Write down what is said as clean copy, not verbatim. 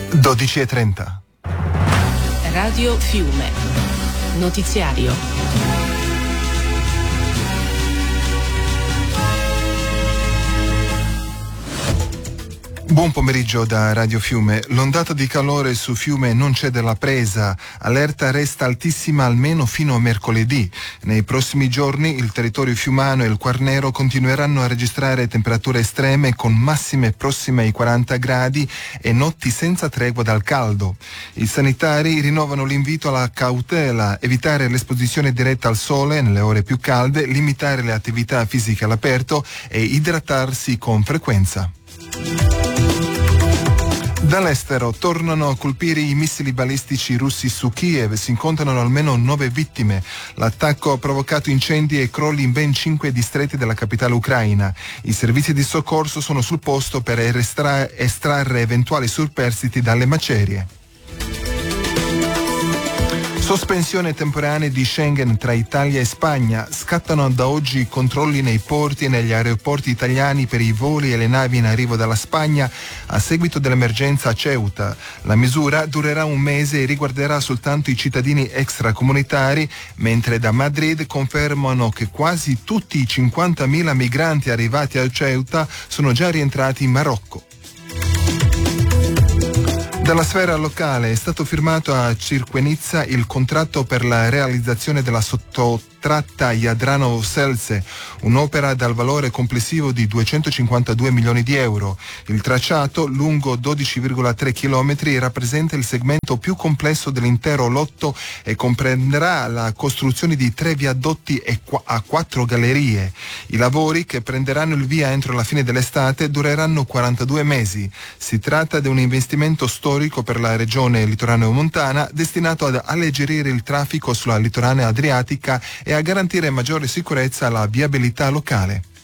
12:30. Radio Fiume. Notiziario. Buon pomeriggio da Radio Fiume. L'ondata di calore su Fiume non cede la presa. Allerta resta altissima almeno fino a mercoledì. Nei prossimi giorni il territorio fiumano e il Quarnero continueranno a registrare temperature estreme con massime prossime ai 40 gradi e notti senza tregua dal caldo. I sanitari rinnovano l'invito alla cautela, evitare l'esposizione diretta al sole nelle ore più calde, limitare le attività fisiche all'aperto e idratarsi con frequenza. Dall'estero tornano a colpire i missili balistici russi su Kiev, si incontrano almeno 9 vittime. L'attacco ha provocato incendi e crolli in ben 5 distretti della capitale ucraina. I servizi di soccorso sono sul posto per estrarre eventuali superstiti dalle macerie. Sospensione temporanea di Schengen tra Italia e Spagna. Scattano da oggi i controlli nei porti e negli aeroporti italiani per i voli e le navi in arrivo dalla Spagna a seguito dell'emergenza a Ceuta. La misura durerà un mese e riguarderà soltanto i cittadini extracomunitari, mentre da Madrid confermano che quasi tutti i 50.000 migranti arrivati a Ceuta sono già rientrati in Marocco. Dalla sfera locale è stato firmato a Cirquenizza il contratto per la realizzazione della sottotratta Jadrano-Selce, un'opera dal valore complessivo di 252 milioni di euro. Il tracciato, lungo 12,3 km, rappresenta il segmento più complesso dell'intero lotto e comprenderà la costruzione di 3 viadotti a 4 gallerie. I lavori, che prenderanno il via entro la fine dell'estate, dureranno 42 mesi. Si tratta di un investimento storico per la regione litoraneo-montana, destinato ad alleggerire il traffico sulla litorane adriatica e a garantire maggiore sicurezza alla viabilità locale.